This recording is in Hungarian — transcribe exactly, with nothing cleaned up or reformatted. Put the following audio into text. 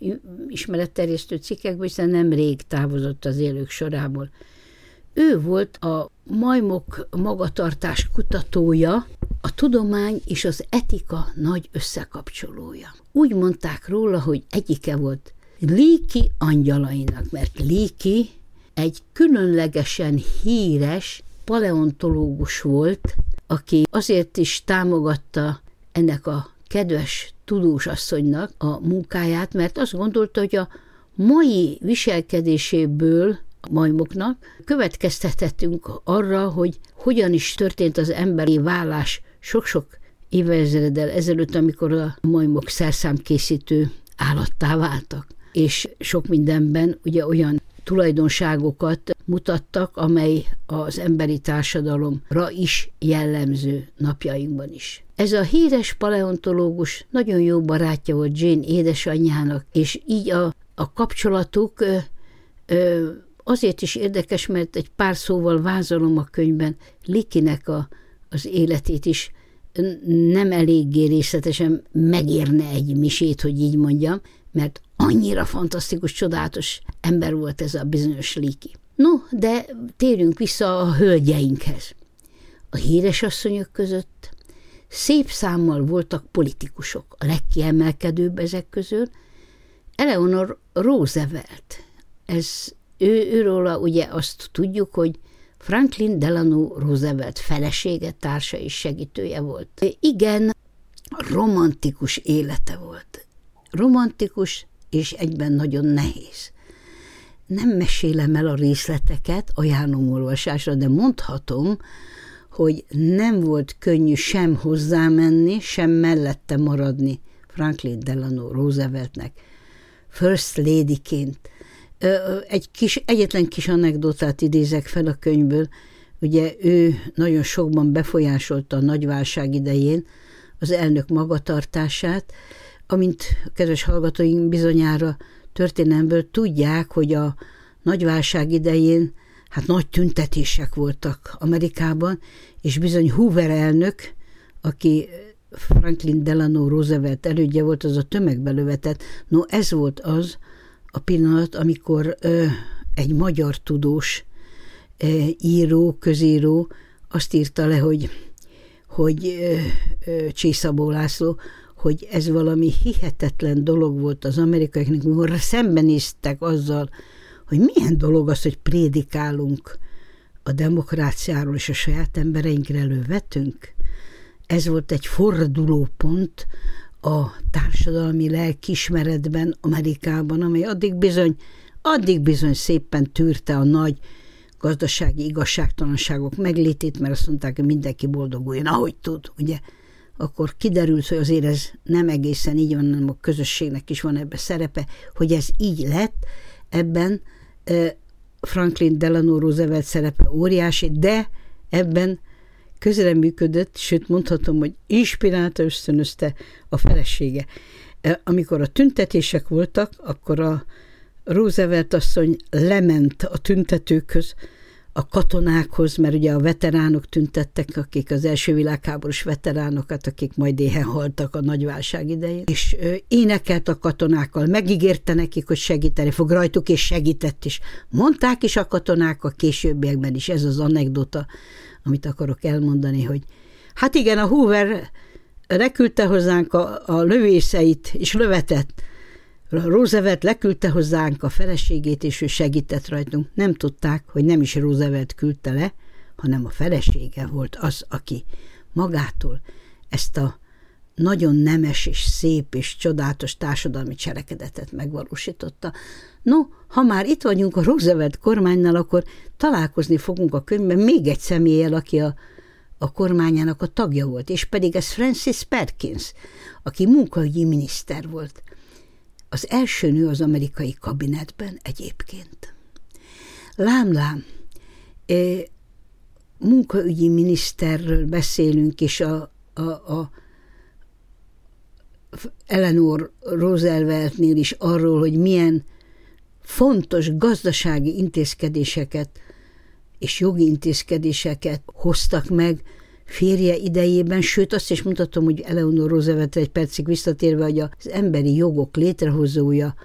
ismeretterjesztő cikkekből, hiszen nemrég távozott az élők sorából. Ő volt a majmok magatartás kutatója, a tudomány és az etika nagy összekapcsolója. Úgy mondták róla, hogy egyike volt Leakey angyalainak, mert Leakey egy különlegesen híres paleontológus volt, aki azért is támogatta ennek a kedves tudós asszonynak a munkáját, mert azt gondolta, hogy a mai viselkedéséből a majmoknak következtethetünk arra, hogy hogyan is történt az emberi válás sok-sok évezreddel ezelőtt, amikor a majmok szerszámkészítő állattá váltak. És sok mindenben ugye olyan tulajdonságokat mutattak, amely az emberi társadalomra is jellemző napjainkban is. Ez a híres paleontológus nagyon jó barátja volt Jane édesanyjának, és így a, a kapcsolatuk ö, ö, azért is érdekes, mert egy pár szóval vázolom a könyvben Leakeynek a, az életét is, nem eléggé részletesen megérne egy misét, hogy így mondjam, mert annyira fantasztikus, csodálatos ember volt ez a bizonyos Leakey. No, de térjünk vissza a hölgyeinkhez. A híres asszonyok között szép számmal voltak politikusok. A legkiemelkedőbb ezek közül Eleanor Roosevelt. Ez ő, őróla ugye azt tudjuk, hogy Franklin Delano Roosevelt felesége, társa és segítője volt. Igen, romantikus élete volt. Romantikus és egyben nagyon nehéz. Nem mesélem el a részleteket, ajánlom olvasásra, de mondhatom, hogy nem volt könnyű sem hozzámenni, sem mellette maradni Franklin Delano Rooseveltnek First Ladyként. Egy kis, egyetlen kis anekdotát idézek fel a könyvből. Ugye ő nagyon sokban befolyásolta a nagy válság idején az elnök magatartását, amint a kedves hallgatóink bizonyára történelmből tudják, hogy a nagy válság idején hát nagy tüntetések voltak Amerikában, és bizony Hoover elnök, aki Franklin Delano Roosevelt elődje volt, az a tömegbe lövetett. No, ez volt az a pillanat, amikor ö, egy magyar tudós, ö, író, közíró azt írta le, hogy, hogy ö, ö, Csészabó László, hogy ez valami hihetetlen dolog volt az amerikaiaknak, mikor szembenéztek azzal, hogy milyen dolog az, hogy prédikálunk a demokráciáról, és a saját embereinkre elővetünk. Ez volt egy fordulópont a társadalmi lelkiismeretben Amerikában, amely addig bizony, addig bizony szépen tűrte a nagy gazdasági igazságtalanságok meglétét, mert azt mondták, hogy mindenki boldoguljon, ahogy tud, ugye. Akkor kiderült, hogy azért ez nem egészen így van, hanem a közösségnek is van ebben szerepe, hogy ez így lett, ebben Franklin Delano Roosevelt szerepe óriási, de ebben közreműködött, sőt mondhatom, hogy inspirálta, ösztönözte a felesége. Amikor a tüntetések voltak, akkor a Roosevelt asszony lement a tüntetőkhöz, a katonákhoz, mert ugye a veteránok tüntettek, akik az első világháborús veteránokat, akik majd éhen haltak a nagy válság idején, és énekelt a katonákkal, megígérte nekik, hogy segíteni fog rajtuk, és segített is. Mondták is a katonák a későbbiekben is, ez az anekdota, amit akarok elmondani, hogy hát igen, a Hoover leküldte hozzánk a, a lövészeit, és lövetett. Roosevelt leküldte hozzánk a feleségét, és ő segített rajtunk. Nem tudták, hogy nem is Roosevelt küldte le, hanem a felesége volt az, aki magától ezt a nagyon nemes és szép és csodálatos társadalmi cselekedetet megvalósította. No, ha már itt vagyunk a Roosevelt kormánynál, akkor találkozni fogunk a könyvben még egy személlyel, aki a, a kormányának a tagja volt, és pedig ez Francis Perkins, aki munkaügyi miniszter volt. Az első nő az amerikai kabinetben egyébként. Lám-lám, munkaügyi miniszterről beszélünk, és a, a, a Eleanor Rooseveltnél is arról, hogy milyen fontos gazdasági intézkedéseket és jogi intézkedéseket hoztak meg férje idejében, sőt azt is mutatom, hogy Eleanor Roosevelt egy percig visszatérve, hogy az emberi jogok létrehozója